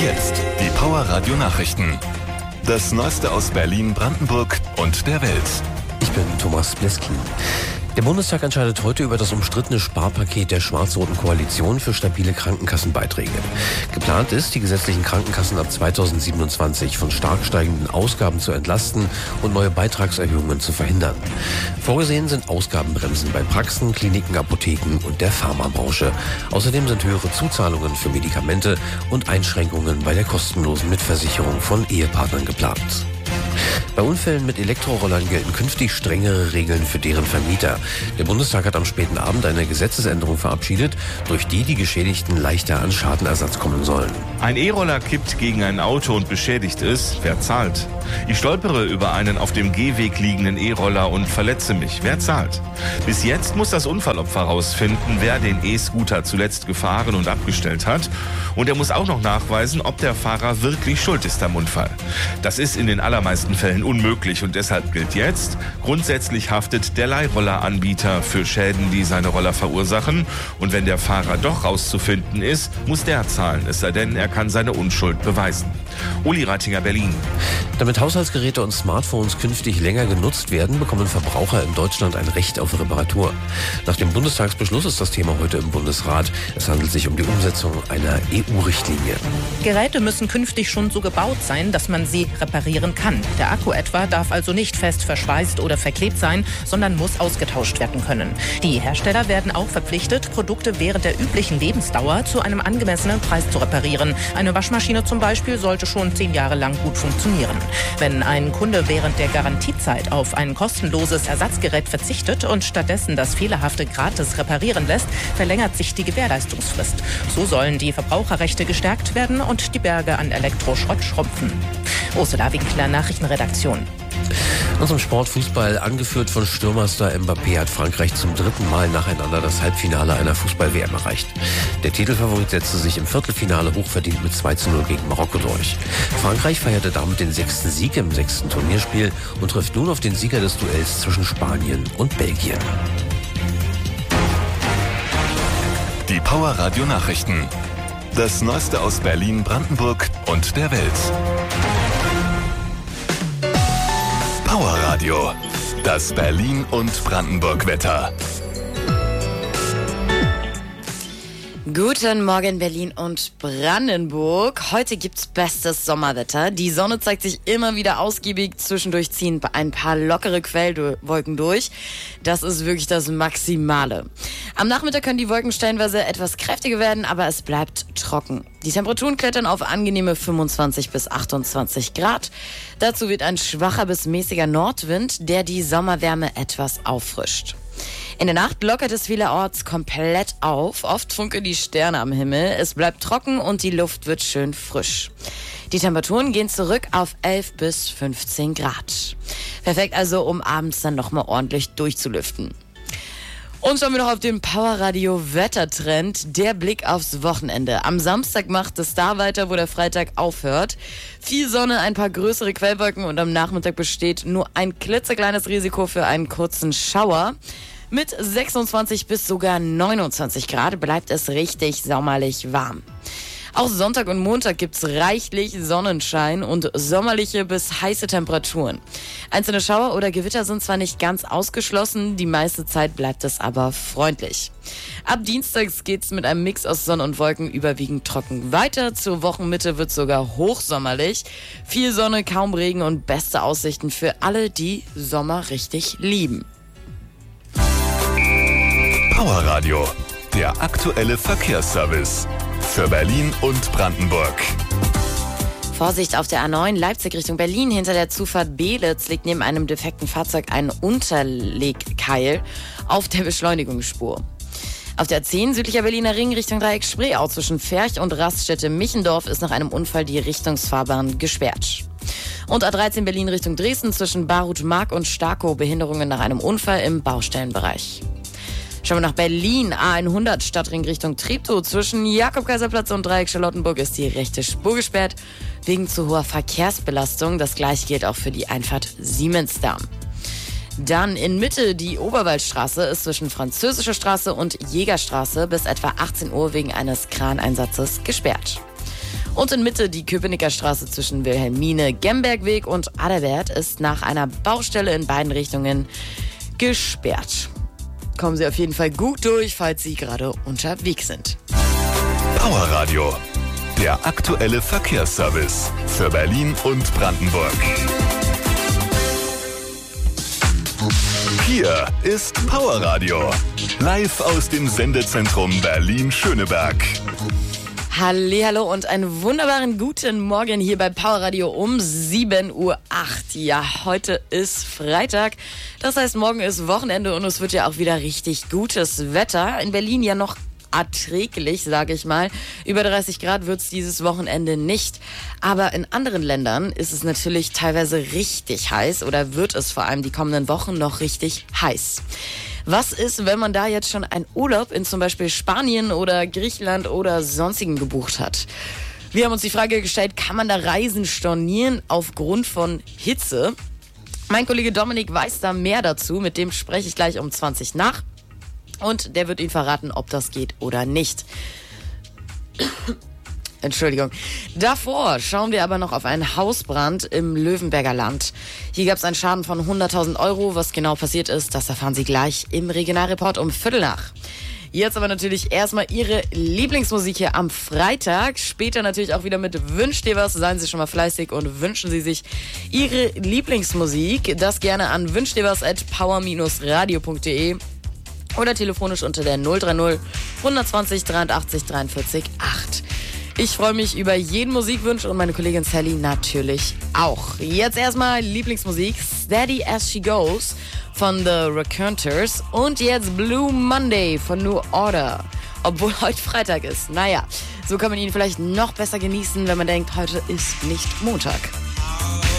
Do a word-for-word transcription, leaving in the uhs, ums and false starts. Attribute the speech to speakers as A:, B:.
A: jetzt die Power Radio Nachrichten. Das Neueste aus Berlin, Brandenburg und der Welt.
B: Ich bin Thomas Bleskin. Der Bundestag entscheidet heute über das umstrittene Sparpaket der schwarz-roten Koalition für stabile Krankenkassenbeiträge. Geplant ist, die gesetzlichen Krankenkassen ab zweitausendsiebenundzwanzig von stark steigenden Ausgaben zu entlasten und neue Beitragserhöhungen zu verhindern. Vorgesehen sind Ausgabenbremsen bei Praxen, Kliniken, Apotheken und der Pharmabranche. Außerdem sind höhere Zuzahlungen für Medikamente und Einschränkungen bei der kostenlosen Mitversicherung von Ehepartnern geplant. Bei Unfällen mit Elektrorollern gelten künftig strengere Regeln für deren Vermieter. Der Bundestag hat am späten Abend eine Gesetzesänderung verabschiedet, durch die die Geschädigten leichter an Schadenersatz kommen sollen.
C: Ein E-Roller kippt gegen ein Auto und beschädigt es. Wer zahlt? Ich stolpere über einen auf dem Gehweg liegenden E-Roller und verletze mich. Wer zahlt? Bis jetzt muss das Unfallopfer herausfinden, wer den E-Scooter zuletzt gefahren und abgestellt hat. Und er muss auch noch nachweisen, ob der Fahrer wirklich schuld ist am Unfall. Das ist in den allermeisten Fällen unmöglich und deshalb gilt jetzt, grundsätzlich haftet der Leihrolleranbieter für Schäden, die seine Roller verursachen. Und wenn der Fahrer doch rauszufinden ist, muss der zahlen, es sei denn, er kann seine Unschuld beweisen. Uli Reitinger, Berlin.
B: Damit Haushaltsgeräte und Smartphones künftig länger genutzt werden, bekommen Verbraucher in Deutschland ein Recht auf Reparatur. Nach dem Bundestagsbeschluss ist das Thema heute im Bundesrat. Es handelt sich um die Umsetzung einer E U-Richtlinie.
D: Geräte müssen künftig schon so gebaut sein, dass man sie reparieren kann. Der Akku etwa darf also nicht fest verschweißt oder verklebt sein, sondern muss ausgetauscht werden können. Die Hersteller werden auch verpflichtet, Produkte während der üblichen Lebensdauer zu einem angemessenen Preis zu reparieren. Eine Waschmaschine zum Beispiel sollte schon zehn Jahre lang gut funktionieren. Wenn ein Kunde während der Garantiezeit auf ein kostenloses Ersatzgerät verzichtet und stattdessen das Fehlerhafte gratis reparieren lässt, verlängert sich die Gewährleistungsfrist. So sollen die Verbraucherrechte gestärkt werden und die Berge an Elektroschrott schrumpfen. Ursula Winkler, Nachrichtenredaktion.
B: Und zum Sportfußball, angeführt von Stürmerstar Mbappé, hat Frankreich zum dritten Mal nacheinander das Halbfinale einer Fußball-W M erreicht. Der Titelfavorit setzte sich im Viertelfinale hochverdient mit zwei zu null gegen Marokko durch. Frankreich feierte damit den sechsten Sieg im sechsten Turnierspiel und trifft nun auf den Sieger des Duells zwischen Spanien und Belgien.
A: Die Power Radio Nachrichten. Das Neueste aus Berlin, Brandenburg und der Welt. Power Radio. Das Berlin und Brandenburg Wetter.
E: Guten Morgen Berlin und Brandenburg. Heute gibt's bestes Sommerwetter. Die Sonne zeigt sich immer wieder ausgiebig. Zwischendurch ziehen ein paar lockere Quellwolken durch. Das ist wirklich das Maximale. Am Nachmittag können die Wolken stellenweise etwas kräftiger werden, aber es bleibt trocken. Die Temperaturen klettern auf angenehme fünfundzwanzig bis achtundzwanzig Grad. Dazu wird ein schwacher bis mäßiger Nordwind, der die Sommerwärme etwas auffrischt. In der Nacht lockert es vielerorts komplett auf. Oft funkeln die Sterne am Himmel. Es bleibt trocken und die Luft wird schön frisch. Die Temperaturen gehen zurück auf elf bis fünfzehn Grad. Perfekt also, um abends dann nochmal ordentlich durchzulüften. Und schauen wir noch auf den Powerradio Wettertrend. Der Blick aufs Wochenende. Am Samstag macht es da weiter, wo der Freitag aufhört. Viel Sonne, ein paar größere Quellwolken und am Nachmittag besteht nur ein klitzekleines Risiko für einen kurzen Schauer. Mit sechsundzwanzig bis sogar neunundzwanzig Grad bleibt es richtig sommerlich warm. Auch Sonntag und Montag gibt's reichlich Sonnenschein und sommerliche bis heiße Temperaturen. Einzelne Schauer oder Gewitter sind zwar nicht ganz ausgeschlossen, die meiste Zeit bleibt es aber freundlich. Ab Dienstags geht's mit einem Mix aus Sonne und Wolken überwiegend trocken weiter. Zur Wochenmitte wird sogar hochsommerlich. Viel Sonne, kaum Regen und beste Aussichten für alle, die Sommer richtig lieben.
A: Power Radio, der aktuelle Verkehrsservice für Berlin und Brandenburg.
E: Vorsicht auf der A neun Leipzig Richtung Berlin. Hinter der Zufahrt Beelitz liegt neben einem defekten Fahrzeug ein Unterlegkeil auf der Beschleunigungsspur. Auf der A zehn südlicher Berliner Ring Richtung Dreieck Spreeau zwischen Ferch und Raststätte Michendorf ist nach einem Unfall die Richtungsfahrbahn gesperrt. Und A dreizehn Berlin Richtung Dresden zwischen Barut-Mark und Starkow Behinderungen nach einem Unfall im Baustellenbereich. Schauen wir nach Berlin, A hundert Stadtring Richtung Treptow. Zwischen Jakob-Kaiser-Platz und Dreieck Charlottenburg ist die rechte Spur gesperrt, wegen zu hoher Verkehrsbelastung. Das gleiche gilt auch für die Einfahrt Siemensdamm. Dann in Mitte die Oberwaldstraße ist zwischen Französischer Straße und Jägerstraße bis etwa achtzehn Uhr wegen eines Kraneinsatzes gesperrt. Und in Mitte die Köpenicker Straße zwischen Wilhelmine-Gembergweg und Adalbert ist nach einer Baustelle in beiden Richtungen gesperrt. Kommen Sie auf jeden Fall gut durch, falls Sie gerade unterwegs sind.
A: Powerradio, der aktuelle Verkehrsservice für Berlin und Brandenburg. Hier ist Powerradio, live aus dem Sendezentrum Berlin-Schöneberg.
E: Hallihallo und einen wunderbaren guten Morgen hier bei Powerradio um sieben Uhr acht. Ja, heute ist Freitag, das heißt morgen ist Wochenende und es wird ja auch wieder richtig gutes Wetter. In Berlin ja noch erträglich, sage ich mal. Über dreißig Grad wird es dieses Wochenende nicht. Aber in anderen Ländern ist es natürlich teilweise richtig heiß oder wird es vor allem die kommenden Wochen noch richtig heiß. Was ist, wenn man da jetzt schon einen Urlaub in zum Beispiel Spanien oder Griechenland oder sonstigen gebucht hat? Wir haben uns die Frage gestellt, kann man da Reisen stornieren aufgrund von Hitze? Mein Kollege Dominik weiß da mehr dazu, mit dem spreche ich gleich um zwanzig nach. Und der wird Ihnen verraten, ob das geht oder nicht. Entschuldigung. Davor schauen wir aber noch auf einen Hausbrand im Löwenberger Land. Hier gab es einen Schaden von hunderttausend Euro. Was genau passiert ist, das erfahren Sie gleich im Regionalreport um Viertel nach. Jetzt aber natürlich erstmal Ihre Lieblingsmusik hier am Freitag. Später natürlich auch wieder mit Wünsch dir was. Seien Sie schon mal fleißig und wünschen Sie sich Ihre Lieblingsmusik. Das gerne an wünsch dir was at power radio punkt de oder telefonisch unter der null drei null, hundertzwanzig, dreiundachtzig, dreiundvierzig, acht. Ich freue mich über jeden Musikwunsch und meine Kollegin Sally natürlich auch. Jetzt erstmal Lieblingsmusik, Steady As She Goes von The Raconteurs und jetzt Blue Monday von New Order. Obwohl heute Freitag ist. Naja, so kann man ihn vielleicht noch besser genießen, wenn man denkt, heute ist nicht Montag.